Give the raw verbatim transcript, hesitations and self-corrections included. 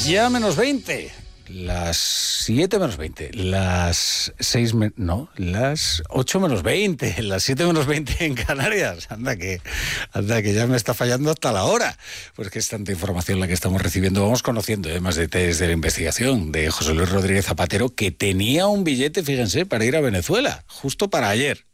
ya menos veinte. Las siete menos veinte, las seis men- no, las ocho menos veinte, las siete menos veinte en Canarias. Anda que, anda que ya me está fallando hasta la hora. Pues que es tanta información la que estamos recibiendo. Vamos conociendo eh, más detalles de la investigación de José Luis Rodríguez Zapatero, que tenía un billete, fíjense, para ir a Venezuela, justo para ayer.